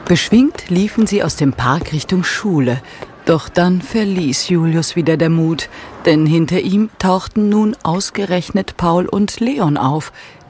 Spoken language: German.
Beschwingt liefen sie aus dem Park Richtung Schule. Doch dann verließ Julius wieder der Mut, denn hinter ihm tauchten nun ausgerechnet Paul und Leon auf,